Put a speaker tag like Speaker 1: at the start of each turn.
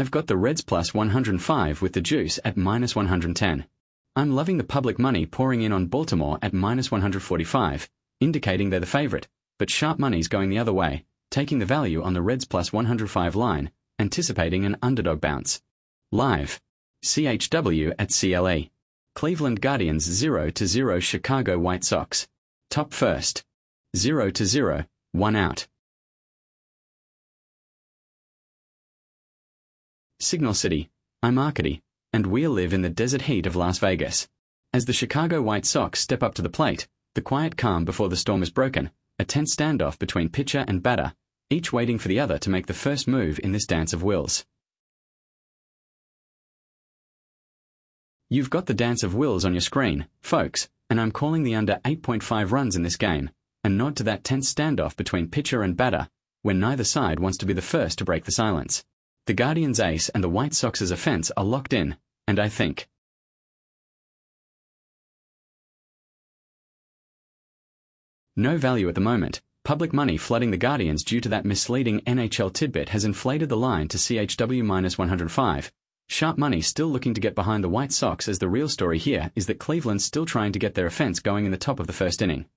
Speaker 1: I've got the Reds plus 105 with the juice at minus 110. I'm loving the public money pouring in on Baltimore at minus 145, indicating they're the favorite, but sharp money's going the other way, taking the value on the Reds plus 105 line, anticipating an underdog bounce. Live. CHW at CLE. Cleveland Guardians 0-0 Chicago White Sox. Top first. 0-0, 1 out. Signal City, Imarkety, and we'll live in the desert heat of Las Vegas. As the Chicago White Sox step up to the plate, the quiet calm before the storm is broken, a tense standoff between pitcher and batter, each waiting for the other to make the first move in this dance of wills. You've got the dance of wills on your screen, folks, and I'm calling the under 8.5 runs in this game, a nod to that tense standoff between pitcher and batter, when neither side wants to be the first to break the silence. The Guardians' ace and the White Sox's offense are locked in, and I think no value at the moment. Public money flooding the Guardians due to that misleading NHL tidbit has inflated the line to CHW minus 105. Sharp money still looking to get behind the White Sox, as the real story here is that Cleveland's still trying to get their offense going in the top of the first inning.